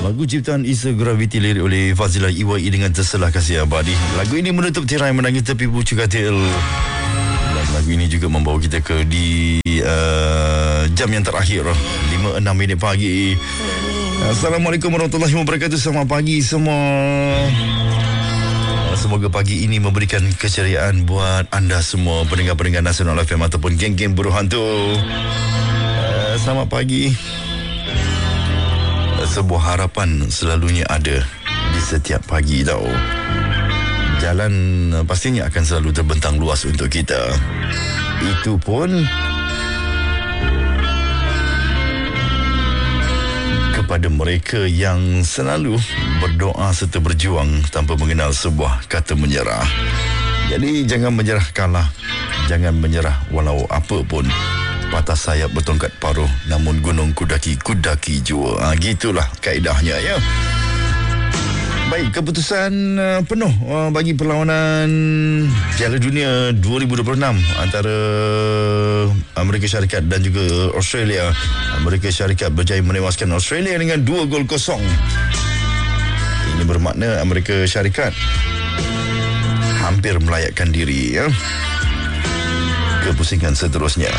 Lagu ciptaan Isa Gravity lirik oleh Fazilah Iwai dengan Terselah Kasih Abadi. Lagu ini menutup tirai menangis tepi pucuk katil. Dan lagu ini juga membawa kita ke di jam yang terakhir 5-6 minit pagi. Assalamualaikum warahmatullahi wabarakatuh. Selamat pagi semua. Semoga pagi ini memberikan keceriaan buat anda semua, pendengar-pendengar Nasional FM ataupun geng-geng buruh hantu. Selamat pagi. Sebuah harapan selalunya ada di setiap pagi tau. Jalan pastinya akan selalu terbentang luas untuk kita. Itu pun kepada mereka yang selalu berdoa serta berjuang tanpa mengenal sebuah kata menyerah. Jadi jangan menyerah kalah. Jangan menyerah walau apa pun. Patah sayap bertongkat paruh, namun gunung kudaki jua. Gitulah kaedahnya ya. Baik, keputusan penuh bagi perlawanan Piala Dunia 2026 antara Amerika Syarikat dan juga Australia. Amerika Syarikat berjaya menewaskan Australia dengan 2-0. Ini bermakna Amerika Syarikat hampir melayakkan diri ya ke pusingan seterusnya.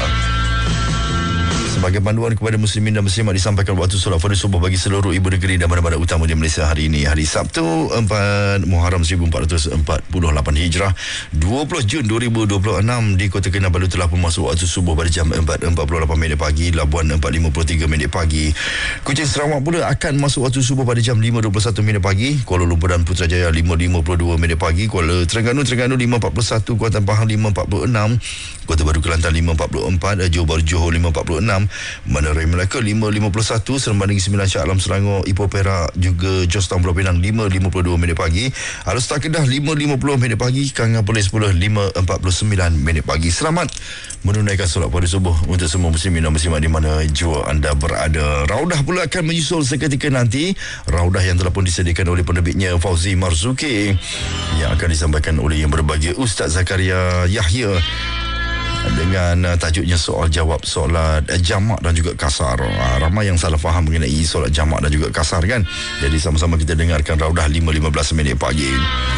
Sebagai panduan kepada muslimin dan muslimat disampaikan waktu solat fardu subuh bagi seluruh ibu negeri dan bandar-bandar utama di Malaysia hari ini, hari Sabtu 4 Muharram 1448 Hijrah, 20 Jun 2026. Di Kota Kinabalu telah pun masuk waktu subuh pada jam 4.48 pagi, Labuan 4.53 pagi. Kuching Sarawak pula akan masuk waktu subuh pada jam 5.21 pagi, Kuala Lumpur dan Putrajaya 5.52 pagi, Kuala Terengganu 5.41, Kuantan Pahang 5.46, Kota Baru Kelantan 5.44, Johor Bahru Johor 5.46, Menerai Melaka 5.51, Seremban Negeri Sembilan, Shah Alam Selangor, Ipoh Perak juga Georgetown Pulau Pinang 5.52 pagi, Alor-Star Kedah 5.50 pagi, Kangan Polis pula 5.49 pagi. Selamat menunaikan solat fardu subuh untuk semua muslimin dan muslimat di mana jua anda berada. Raudah pula akan menyusul seketika nanti. Raudah yang telah pun disediakan oleh penerbitnya Fauzi Marzuki, yang akan disampaikan oleh yang berbahagia Ustaz Zakaria Yahya dengan tajuknya soal jawab solat jamak dan juga kasar. Ramai yang salah faham mengenai solat jamak dan juga kasar kan. Jadi sama-sama kita dengarkan Raudah 5.15 pagi.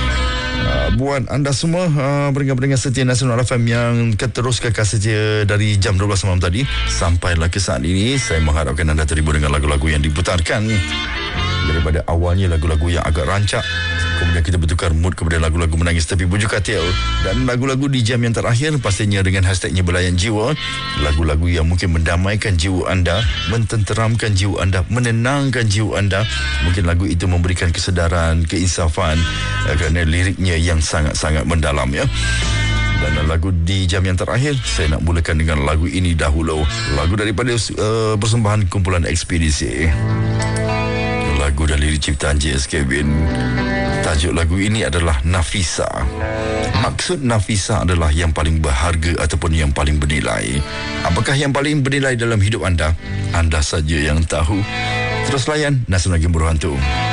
Buat anda semua pendengar-pendengar setia Nasional FM yang terus kekal setia dari jam 12 malam tadi sampailah ke saat ini, saya mengharapkan anda terhibur dengan lagu-lagu yang diputarkan. Daripada awalnya lagu-lagu yang agak rancak, kemudian kita bertukar mood kepada lagu-lagu menangis tepi bujuk katil, dan lagu-lagu di jam yang terakhir pastinya dengan hashtagnya Belayan Jiwa, lagu-lagu yang mungkin mendamaikan jiwa anda, mententeramkan jiwa anda, menenangkan jiwa anda. Mungkin lagu itu memberikan kesedaran, keinsafan kerana liriknya yang sangat-sangat mendalam ya. Dan lagu di jam yang terakhir saya nak mulakan dengan lagu ini dahulu, lagu daripada persembahan kumpulan Ekspedisi. Lagu dan lirik ciptaan J.S. Kevin. Tajuk lagu ini adalah Nafisa. Maksud Nafisa adalah yang paling berharga ataupun yang paling bernilai. Apakah yang paling bernilai dalam hidup anda? Anda saja yang tahu. Terus layan Nasional Game Buruh Hantu.